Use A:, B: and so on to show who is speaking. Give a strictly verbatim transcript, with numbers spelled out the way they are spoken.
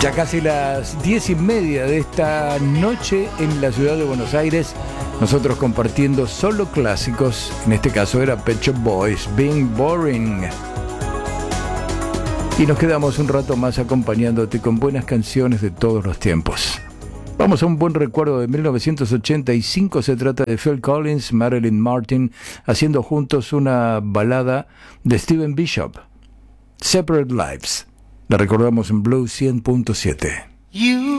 A: Ya casi las diez y media de esta noche en la ciudad de Buenos Aires, nosotros compartiendo solo clásicos. En este caso era Pet Shop Boys, Being Boring. Y nos quedamos un rato más acompañándote con buenas canciones de todos los tiempos. Vamos a un buen recuerdo de mil novecientos ochenta y cinco. Se trata de Phil Collins, Marilyn Martin, haciendo juntos una balada de Stephen Bishop, Separate Lives. La recordamos en Blue cien punto siete.